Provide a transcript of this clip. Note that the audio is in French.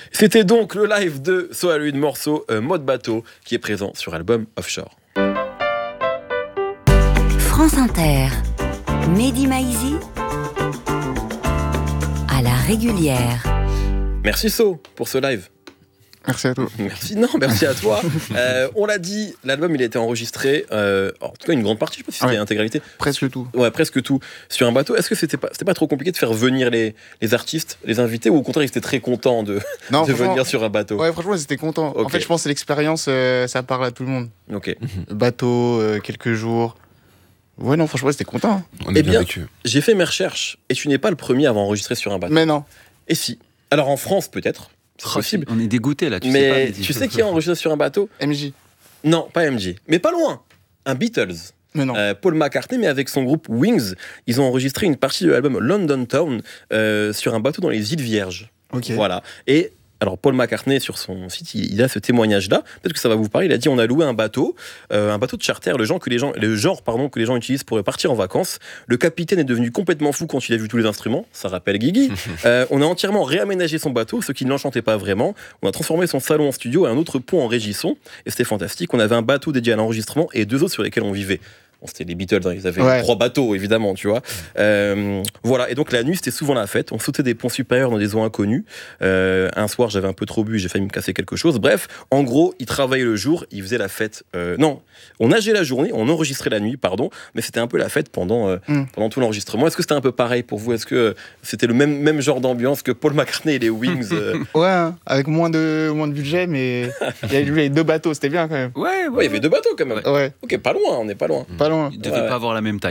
C'était donc le live de Soalud, morceau Mode Bateau, qui est présent sur l'album Offshore. France Inter, Mehdi Maizi, à la régulière. Merci So pour ce live. Merci à toi. Merci à toi. On l'a dit, l'album il a été enregistré, en tout cas une grande partie, je sais pas si c'était l'intégralité. Presque tout. Ouais, presque tout sur un bateau. Est-ce que c'était pas trop compliqué de faire venir les artistes, les invités, ou au contraire ils étaient très contents de venir sur un bateau? Ouais, franchement ils étaient contents. Okay. En fait je pense que l'expérience, ça parle à tout le monde. Ok. Bateau, quelques jours. Ouais non, franchement c'était content. On est bien vécu. J'ai fait mes recherches et tu n'es pas le premier à avoir enregistré sur un bateau. Mais non. Et si? Alors en France peut-être. C'est possible. On est dégoûté là, mais tu sais qui a enregistré sur un bateau? MJ. Non, pas MJ. Mais pas loin. Un Beatles. Mais non. Paul McCartney, mais avec son groupe Wings, ils ont enregistré une partie de l'album London Town sur un bateau dans les îles Vierges. Ok. Voilà. Et alors Paul McCartney sur son site, il a ce témoignage-là. Peut-être que ça va vous parler. Il a dit on a loué un bateau de charter, le genre que les gens utilisent pour partir en vacances. Le capitaine est devenu complètement fou quand il a vu tous les instruments. Ça rappelle Guigui. On a entièrement réaménagé son bateau, ce qui ne l'enchantait pas vraiment. On a transformé son salon en studio et un autre pont en régisson. Et c'était fantastique. On avait un bateau dédié à l'enregistrement et 2 autres sur lesquels on vivait. Bon, c'était les Beatles, hein, ils avaient 3 bateaux évidemment, tu vois. Voilà, et donc la nuit c'était souvent la fête. On sautait des ponts supérieurs dans des eaux inconnues. Un soir j'avais un peu trop bu, j'ai failli me casser quelque chose. Bref, en gros, ils travaillaient le jour, ils faisaient la fête. Non, on nageait la journée, on enregistrait la nuit, pardon, mais c'était un peu la fête pendant tout l'enregistrement. Est-ce que c'était un peu pareil pour vous? Est-ce que c'était le même genre d'ambiance que Paul McCartney et les Wings? Ouais, hein, avec moins de budget, mais il y avait 2 bateaux, c'était bien quand même. Ouais, il y avait 2 bateaux quand même. Ouais. Ok, pas loin, on n'est pas loin. Pas loin. Ils devaient pas avoir la même taille.